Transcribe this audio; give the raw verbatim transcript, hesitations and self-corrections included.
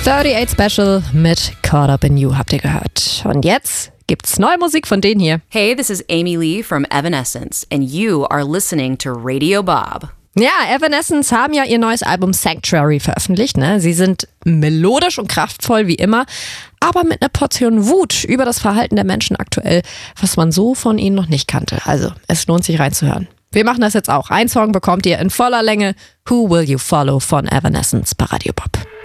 achtunddreißig Special mit Caught Up in You habt ihr gehört. Und jetzt gibt's neue Musik von denen hier. Hey, this is Amy Lee from Evanescence and you are listening to Radio Bob. Ja, Evanescence haben ja ihr neues Album Sanctuary veröffentlicht. Ne? Sie sind melodisch und kraftvoll wie immer, aber mit einer Portion Wut über das Verhalten der Menschen aktuell, was man so von ihnen noch nicht kannte. Also, es lohnt sich reinzuhören. Wir machen das jetzt auch. Ein Song bekommt ihr in voller Länge. Who Will You Follow von Evanescence bei Radio Bob.